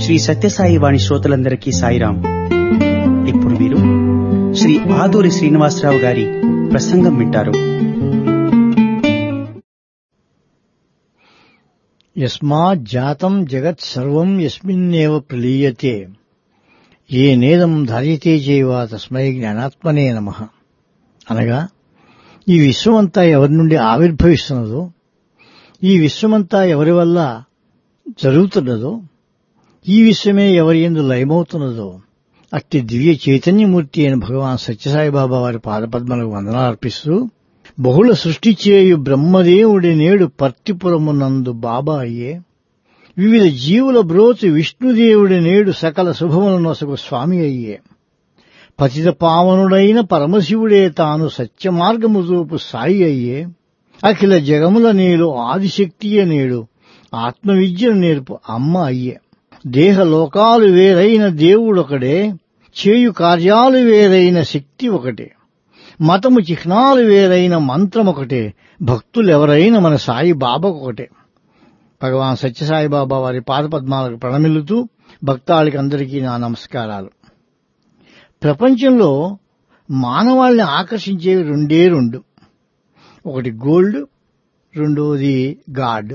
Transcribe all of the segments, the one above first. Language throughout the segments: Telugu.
శ్రీ సత్యసాయి వాణి శ్రోతలందరికీ సాయిరాం. ఇప్పుడు మీరు శ్రీ ఆదూరి శ్రీనివాసరావు గారి ప్రసంగం వింటారు. యస్మాత్ జాతం జగత్ సర్వం యస్మిన్నేవ ప్రలీయతే ఏనేదం ధార్యతే చైవ తస్మై జ్ఞానాత్మనే నమః. అనగా ఈ విశ్వమంతా ఎవరి నుండి ఆవిర్భవిస్తున్నదో, ఈ విశ్వమంతా ఎవరి వల్ల జరుగుతున్నదో, ఈ విశ్వమే ఎవరి యందు లయమవుతున్నదో అట్టి దివ్య చైతన్యమూర్తి అయిన భగవాన్ సత్యసాయిబాబా వారి పాదపద్మలకు వందనార్పిస్తూ, బహుళ సృష్టి చేయు బ్రహ్మదేవుడి నేడు పర్తిపురమునందు బాబా అయ్యే, వివిధ జీవుల బ్రోచు విష్ణుదేవుడి నేడు సకల శుభములను నొసగు స్వామి అయ్యే, పతిత పావనుడైన పరమశివుడే తాను సత్యమార్గము చూపు సాయి అయ్యే, అఖిల జగముల నేడు ఆదిశక్తియే నేడు ఆత్మవిద్యను నేర్పు అమ్మ అయ్యే, దేహలోకాలు వేరైన దేవుడొకడే, చేయు కార్యాలు వేరైన శక్తి ఒకటే, మతము చిహ్నాలు వేరైన మంత్రమొకటే, భక్తులెవరైన మన సాయి బాబాకొకటే. భగవాన్ సత్యసాయిబాబా వారి పాదపద్మాలకు ప్రణమిల్లుతూ భక్తాళికి అందరికీ నా నమస్కారాలు. ప్రపంచంలో మానవాళిని ఆకర్షించేవి రెండే రెండు. ఒకటి గోల్డ్, రెండోది గాడ్.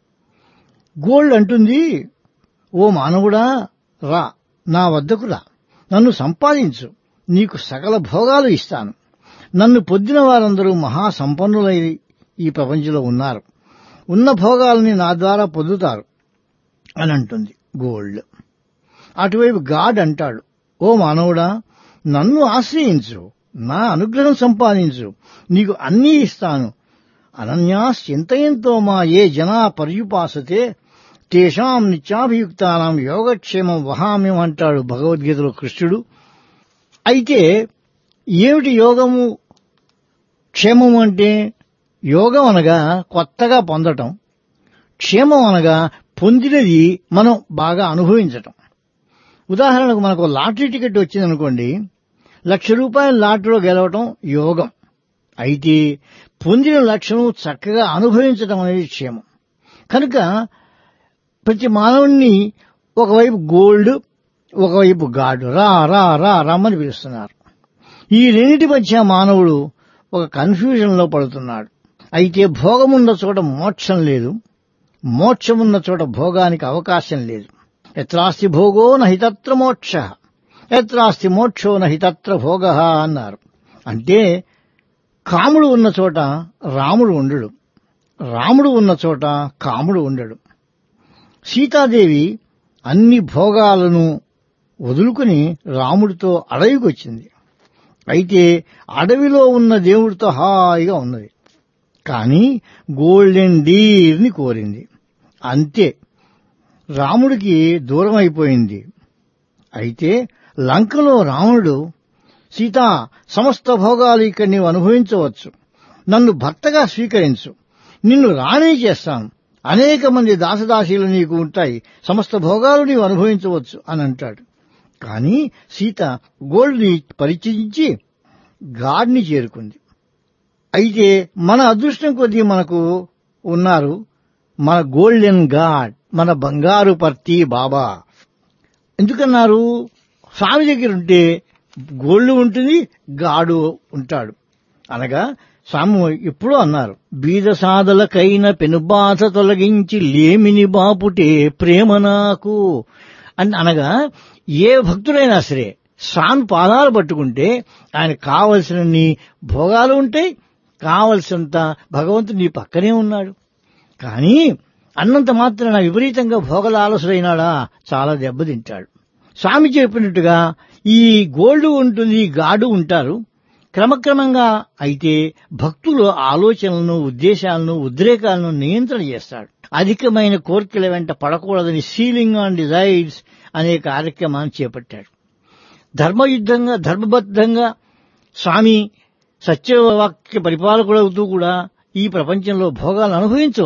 గోల్డ్ అంటుంది, ఓ మానవుడా రా, నా వద్దకు రా, నన్ను సంపాదించు, నీకు సకల భోగాలు ఇస్తాను. నన్ను పొందిన వారందరూ మహాసంపన్నులై ఈ ప్రపంచంలో ఉన్నారు, ఉన్న భోగాలని నా ద్వారా పొందుతారు అని అంటుంది గోల్డ్. అటువైపు గాడ్ అంటాడు, ఓ మానవుడా నన్ను ఆశ్రయించు, నా అనుగ్రహం సంపాదించు, నీకు అన్నీ ఇస్తాను. అనన్యాస్ చింతయంతో మా ఏ జనా పర్యుపాసతే తేషాం నిత్యాభియుక్తానాం యోగక్షేమం వహామ్యం అంటాడు భగవద్గీతలో కృష్ణుడు. అయితే ఏమిటి యోగము, క్షేమము అంటే? యోగం అనగా కొత్తగా పొందటం, క్షేమం అనగా పొందినది మనం బాగా అనుభవించటం. ఉదాహరణకు మనకు లాటరీ టికెట్ వచ్చిందనుకోండి, ₹1,00,000 లాటరీలో గెలవటం యోగం. అయితే పొందిన లక్ష్యం చక్కగా అనుభవించటం అనేది క్షేమం. కనుక ప్రతి మానవుణ్ణి ఒకవైపు గోల్డ్, ఒకవైపు గాడ్ రా రా రా రమ్మని పిలుస్తున్నారు. ఈ రెండింటి మధ్య మానవుడు ఒక కన్ఫ్యూజన్లో పడుతున్నాడు. అయితే భోగమున్న చోట మోక్షం లేదు, మోక్షమున్న చోట భోగానికి అవకాశం లేదు. ఎత్రాస్తి భోగో నహితత్ర మోక్ష, ఎత్రాస్తి మోక్షో నహితత్ర భోగ అన్నారు. అంటే కాముడు ఉన్న చోట రాముడు ఉండడు, రాముడు ఉన్న చోట కాముడు ఉండడు. సీతాదేవి అన్ని భోగాలను వదులుకుని రాముడితో అడవికొచ్చింది. అయితే అడవిలో ఉన్న దేవుడితో హాయిగా ఉన్నది, కానీ గోల్డెన్ డీర్ని కోరింది. అంతే, రాముడికి దూరం అయిపోయింది. అయితే లంకలో రావణుడు, సీతా సమస్త భోగాలు ఇక్కడ నీవు అనుభవించవచ్చు, నన్ను భర్తగా స్వీకరించు, నిన్ను రాణి చేస్తాను, అనేక మంది దాసదాసీలు నీకు ఉంటాయి, సమస్త భోగాలు నీవు అనుభవించవచ్చు అని అంటాడు. కానీ సీత గోల్డ్ని పరిచయించి గాడ్ని చేరుకుంది. అయితే మన అదృష్టం కొద్దీ మనకు ఉన్నారు మన గోల్డెన్ గాడ్, మన బంగారు పర్తి బాబా. ఎందుకన్నారు? స్వామి దగ్గర ఉంటే గోల్డ్ ఉంటుంది, గాడు ఉంటాడు. అనగా స్వామి ఎప్పుడూ అన్నారు, బీద సాధలకైన పెనుబాధ తొలగించి లేమిని బాపుటే ప్రేమ నాకు అని. అనగా ఏ భక్తుడైనా సరే స్వామి పాదాలు పట్టుకుంటే ఆయన కావలసినన్ని భోగాలు ఉంటాయి, కావలసినంత భగవంతుడు నీ పక్కనే ఉన్నాడు. కానీ అన్నంత మాత్రాన విపరీతంగా భోగలాలసుడైనాడా చాలా దెబ్బతింటాడు. స్వామి చెప్పినట్టుగా ఈ గోల్డ్ ఉంటుంది, గాడు ఉంటారు క్రమక్రమంగా. అయితే భక్తుల ఆలోచనలను, ఉద్దేశాలను, ఉద్రేకాలను నియంత్రణ చేస్తాడు. అధికమైన కోరికల వెంట పడకూడదని సీలింగ్ ఆన్ డిజైర్స్ అనే కార్యక్రమాన్ని చేపట్టాడు. ధర్మబద్ధంగా స్వామి సత్యవాక్య పరిపాలకుడవుతూ కూడా ఈ ప్రపంచంలో భోగాలను అనుభవించవచ్చు.